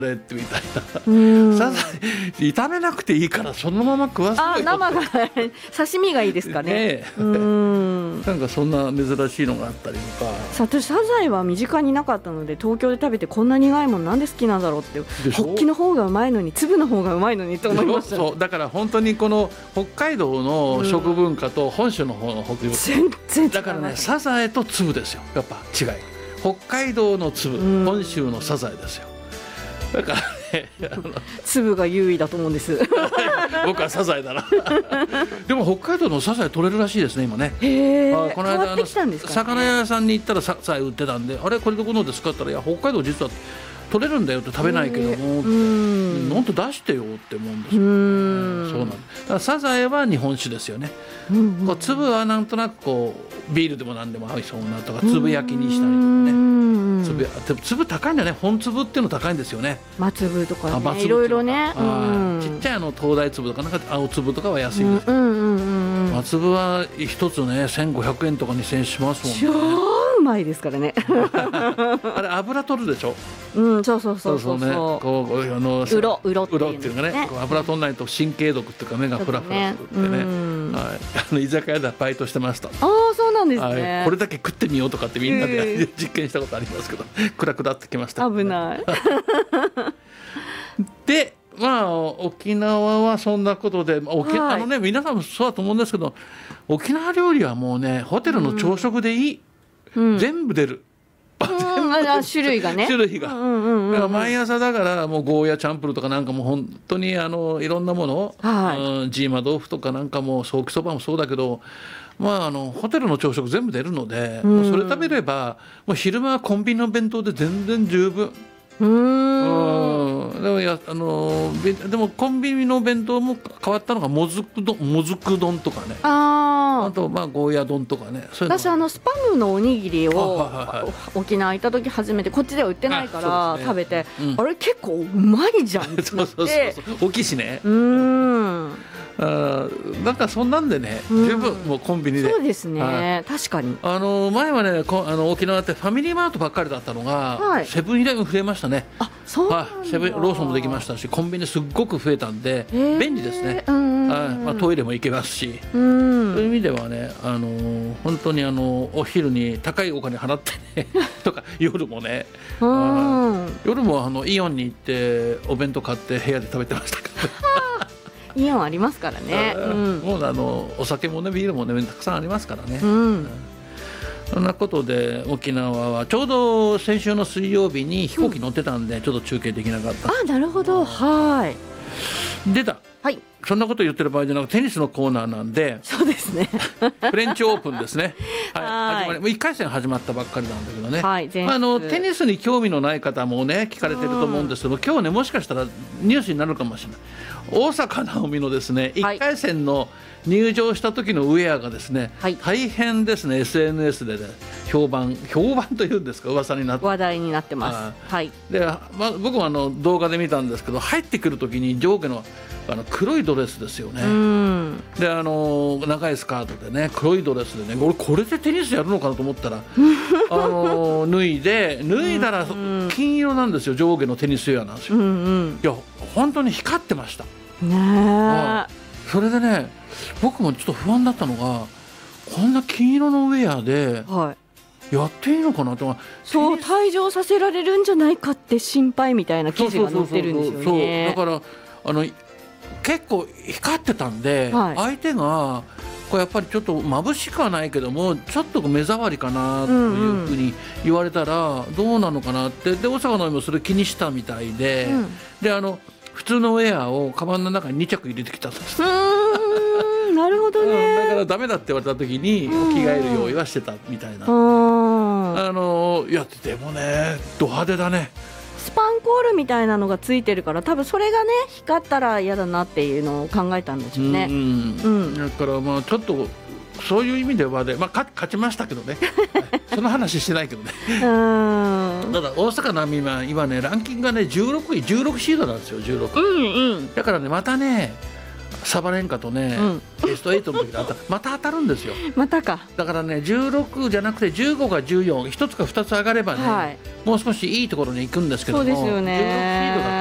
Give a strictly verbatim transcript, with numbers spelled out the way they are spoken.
れってみたいな。サザエ炒めなくていいからそのまま食わせあ、生が刺身がいいですかね。 ねえ、うんなんかそんな珍しいのがあったりとか。 さ私サザエは身近になかったので、東京で食べてこんな苦いものなんで好きなんだろうって。ホッキの方がうまいのに粒の方がうまいのにと思いました。 そうだから本当にこの北海道の食文化と本州の方の北陸、 全然違う。 だからね、サザエと粒ですよ、やっぱ違い。北海道の粒、本州のサザエですよ。だからね、 粒が優位だと思うんです僕はサザエだなでも北海道のサザエ取れるらしいですね今ね。 へー、この間あの魚屋屋さんに行ったらサザエ売ってたんで、あれこれどこのですかって言ったら、いや北海道実は取れるんだよって食べないけども、なんと出してよって思うんですよ。うんそうなんだ。だからサザエは日本酒ですよね。うんうん、こう粒はなんとなくこうビールでも何でも合いそうなとか、粒焼きにしたりとかね。粒, 粒高いんだね。本粒っていうの高いんですよね。 松粒とかね、いろいろね、 うん、ちっちゃいあの東大粒とかなんか青粒とかは安いんですけど、松粒は一つねせんごひゃくえんとかにせんえんしますもんね。 超うまいですからねあれ油取るでしょ。 うん、そうそうそうそうそうね、こうあのうろうろっていうのがね、油取らないと神経毒っていうか目がフラフラするってね、はい、あの居酒屋でバイトしてました。 ああそうなんですね、 はい、これだけ食ってみようとかってみんなで実験したことありますけど、クラクラってきました、 ね、危ないでまあ沖縄はそんなことで、まあ沖はい、あのね皆さんもそうだと思うんですけど、沖縄料理はもうねホテルの朝食でいい、うん、全部出る、 うん、種類がね種類が、うんうんうん、だから毎朝だからもうゴーヤチャンプルとかなんかもう本当にあのいろんなもの、はい、うん、ジーマ豆腐とかなんかもソーキそばもそうだけど、まあ、あのホテルの朝食全部出るので、うん、もうそれ食べればもう昼間はコンビニの弁当で全然十分。うーんでもやあのでもコンビニの弁当も変わったのがもずく丼もずく丼とかね、ああとまあゴーヤ丼とかね。そういうの私あのスパムのおにぎりを、はいはい、沖縄行った時初めてこっちでは売ってないから、ね、食べて、うん、あれ結構うまいじゃんってなってそうそうそうそう大きいしね。 うーんあなんかそんなんでね、うん、十分もうコンビニで。 そうですね、確かにあの前はねこあの沖縄ってファミリーマートばっかりだったのが、はい、セブンイレブン増えましたね。あそうなんだ、はい、セブンローソンもできましたし、コンビニすっごく増えたんで便利ですね。うんうん、まあ、トイレも行けますし、うん、そういう意味ではね、あの本当にあのお昼に高いお金払ってねとか夜もね、うん、夜もあのイオンに行ってお弁当買って部屋で食べてましたからイオンありますからね、うん、 もうあのお酒もねビールもねたくさんありますからね、うん、そんなことで沖縄はちょうど先週の水曜日に飛行機乗ってたんで、うん、ちょっと中継できなかった。 あ、なるほど、はい出た、はい、そんなこと言ってる場合じゃなくテニスのコーナーなんで。 そうですねフレンチオープンですねはい、始まりもういっかい戦始まったばっかりなんだけどね、はい、あのテニスに興味のない方もね聞かれてると思うんですけど、今日ねもしかしたらニュースになるかもしれない。大坂なおみのですねいっかい戦の入場した時のウェアがですね、はい、大変ですね エスエヌエス で、ね、評判評判というんですか噂になって話題になってます。はい、 で、まあ、僕もあの動画で見たんですけど、入ってくる時に上下のあの黒いドレスですよね。うんであの長いスカートでね黒いドレスでね、俺これでテニスやるのかなと思ったらあの脱いで脱いだら金色なんですよ、上下のテニスウェアなんですよ、うんうん、いや本当に光ってましたね。あそれでね僕もちょっと不安だったのが、こんな金色のウェアでやっていいのかなと、はい、 そう退場させられるんじゃないかって心配みたいな記事が載ってるんですよね。 そうだからあの結構光ってたんで、はい、相手がこれやっぱりちょっと眩しくはないけどもちょっと目障りかなというふうに言われたらどうなのかなって、で大阪のもそれ気にしたみたいで、うん、であの普通のウェアをカバンの中にに着入れてきたんです。うーんなるほどね、 うん、だからダメだって言われた時に着替える用意はしてたみたいな。あのいやでもねド派手だね。 スパンコールみたいなのがついてるから多分それがね光ったら嫌だなっていうのを考えたんでしょうね。うん、 うん、だからまあちょっとそういう意味ではね、まあ、勝ちましたけどねその話してないけどねうんただ大阪なおみは今ねランキングがねじゅうろくいじゅうろくシードなんですよじゅうろく、うんうん、だからねまたねサバレンカとね、うん、 ベストエイトの時だったらまた当たるんですよ。 またか。 だからねじゅうろくじゃなくてじゅうごかじゅうよん、ひとつかふたつ上がればね、はい、もう少しいいところに行くんですけども、 そうですよね、 じゅうろくシードだ